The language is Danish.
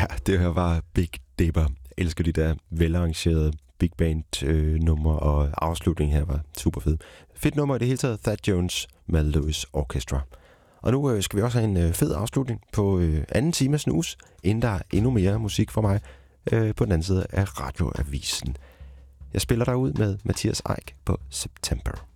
Ja, det her var Big Dipper. Jeg elsker de der velarrangerede big band nummer, og afslutningen her var super fed. Fedt nummer i det hele taget, Thad Jones med Lewis Orchestra. Og nu skal vi også have en fed afslutning på anden time af Snus, inden der er endnu mere musik for mig på den anden side af radioavisen. Jeg spiller derud med Mathias Eik på September.